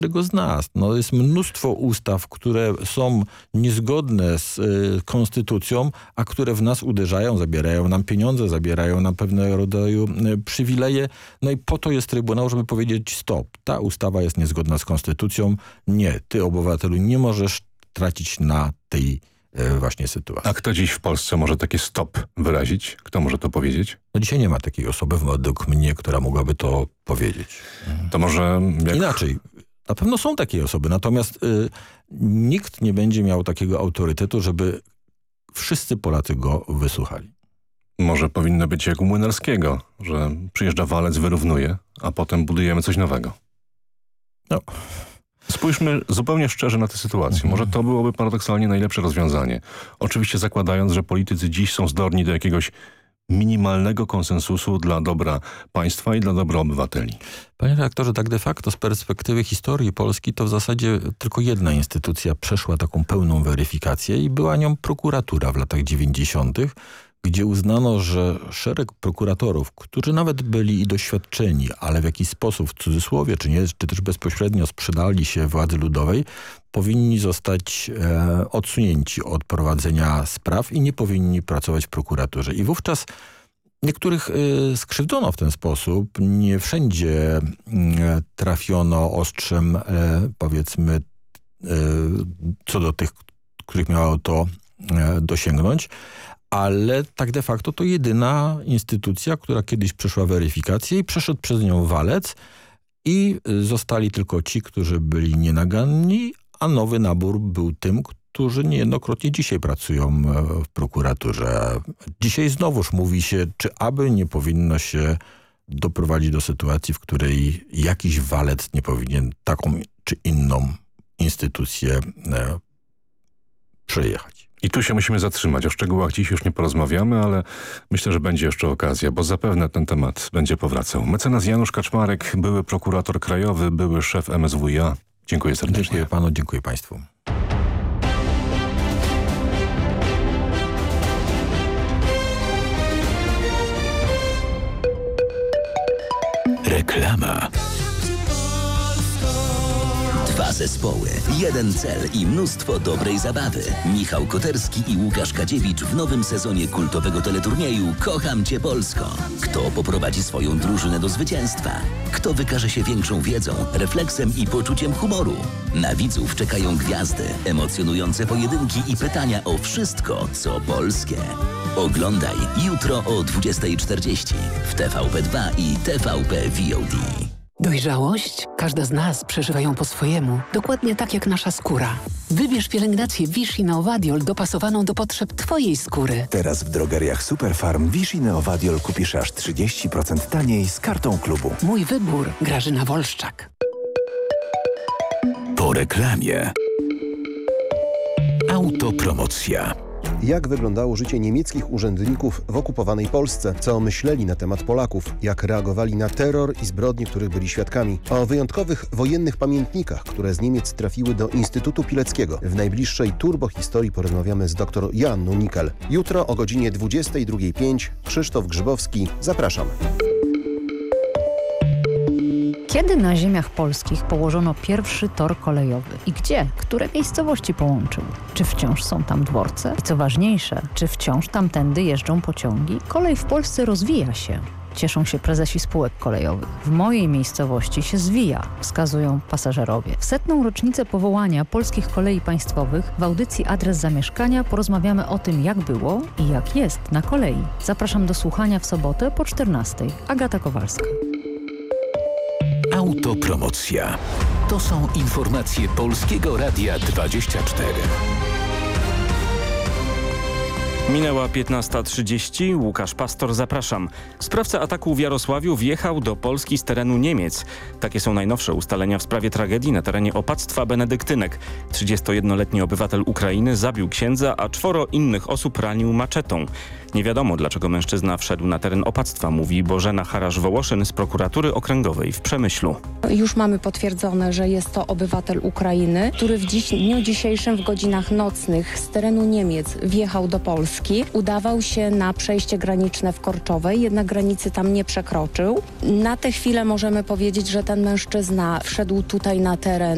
każdego z nas. No, jest mnóstwo ustaw, które są niezgodne z konstytucją, a które w nas uderzają, zabierają nam pieniądze, zabierają nam pewnego rodzaju przywileje. No i po to jest Trybunał, żeby powiedzieć stop. Ta ustawa jest niezgodna z konstytucją. Nie, ty obywatelu nie możesz tracić na tej właśnie sytuacji. A kto dziś w Polsce może takie stop wyrazić? Kto może to powiedzieć? No dzisiaj nie ma takiej osoby według mnie, która mogłaby to powiedzieć. To może... Inaczej. Na pewno są takie osoby, natomiast nikt nie będzie miał takiego autorytetu, żeby wszyscy Polacy go wysłuchali. Może powinno być jak u Młynarskiego, że przyjeżdża walec, wyrównuje, a potem budujemy coś nowego. No. Spójrzmy zupełnie szczerze na tę sytuację. Może to byłoby paradoksalnie najlepsze rozwiązanie. Oczywiście zakładając, że politycy dziś są zdolni do jakiegoś minimalnego konsensusu dla dobra państwa i dla dobra obywateli. Panie redaktorze, tak de facto z perspektywy historii Polski to w zasadzie tylko jedna instytucja przeszła taką pełną weryfikację i była nią prokuratura w latach 90., gdzie uznano, że szereg prokuratorów, którzy nawet byli i doświadczeni, ale w jakiś sposób, w cudzysłowie, czy też bezpośrednio sprzedali się władzy ludowej, powinni zostać odsunięci od prowadzenia spraw i nie powinni pracować w prokuraturze. I wówczas niektórych skrzywdzono w ten sposób. Nie wszędzie trafiono ostrzem, powiedzmy, co do tych, których miało to dosięgnąć. Ale tak de facto to jedyna instytucja, która kiedyś przeszła weryfikację i przeszedł przez nią walec i zostali tylko ci, którzy byli nienaganni, a nowy nabór był tym, którzy niejednokrotnie dzisiaj pracują w prokuraturze. Dzisiaj znowuż mówi się, czy aby nie powinno się doprowadzić do sytuacji, w której jakiś walec nie powinien taką czy inną instytucję przejechać. I tu się musimy zatrzymać. O szczegółach dziś już nie porozmawiamy, ale myślę, że będzie jeszcze okazja, bo zapewne ten temat będzie powracał. Mecenas Janusz Kaczmarek, były prokurator krajowy, były szef MSWiA. Dziękuję serdecznie. Dziękuję panu, dziękuję państwu. Reklama. Dwa zespoły, jeden cel i mnóstwo dobrej zabawy. Michał Koterski i Łukasz Kadziewicz w nowym sezonie kultowego teleturnieju Kocham Cię Polsko. Kto poprowadzi swoją drużynę do zwycięstwa? Kto wykaże się większą wiedzą, refleksem i poczuciem humoru? Na widzów czekają gwiazdy, emocjonujące pojedynki i pytania o wszystko, co polskie. Oglądaj jutro o 20:40 w TVP2 i TVP VOD. Dojrzałość? Każda z nas przeżywa ją po swojemu, dokładnie tak jak nasza skóra. Wybierz pielęgnację Vichy Neovadiol dopasowaną do potrzeb Twojej skóry. Teraz w drogeriach Superfarm Vichy Neovadiol kupisz aż 30% taniej z kartą klubu. Mój wybór. Grażyna Wolszczak. Po reklamie. Autopromocja. Jak wyglądało życie niemieckich urzędników w okupowanej Polsce? Co myśleli na temat Polaków? Jak reagowali na terror i zbrodnie, których byli świadkami? O wyjątkowych wojennych pamiętnikach, które z Niemiec trafiły do Instytutu Pileckiego. W najbliższej turbohistorii porozmawiamy z dr Joanną Nickel. Jutro o godzinie 22:05. Krzysztof Grzybowski. Zapraszam. Kiedy na ziemiach polskich położono pierwszy tor kolejowy i gdzie? Które miejscowości połączył? Czy wciąż są tam dworce? I co ważniejsze, czy wciąż tamtędy jeżdżą pociągi? Kolej w Polsce rozwija się. Cieszą się prezesi spółek kolejowych. W mojej miejscowości się zwija, wskazują pasażerowie. W 100. rocznicę powołania Polskich Kolei Państwowych w audycji Adres Zamieszkania porozmawiamy o tym, jak było i jak jest na kolei. Zapraszam do słuchania w sobotę po 14:00. Agata Kowalska. Autopromocja. To są informacje Polskiego Radia 24. Minęła 15:30. Łukasz Pastor, zapraszam. Sprawca ataku w Jarosławiu wjechał do Polski z terenu Niemiec. Takie są najnowsze ustalenia w sprawie tragedii na terenie opactwa benedyktynek. 31-letni obywatel Ukrainy zabił księdza, a 4 innych osób ranił maczetą. Nie wiadomo, dlaczego mężczyzna wszedł na teren opactwa, mówi Bożena Harasz-Wołoszyn z prokuratury okręgowej w Przemyślu. Już mamy potwierdzone, że jest to obywatel Ukrainy, który w dniu dzisiejszym w godzinach nocnych z terenu Niemiec wjechał do Polski. Udawał się na przejście graniczne w Korczowej, jednak granicy tam nie przekroczył. Na tę chwilę możemy powiedzieć, że ten mężczyzna wszedł tutaj na teren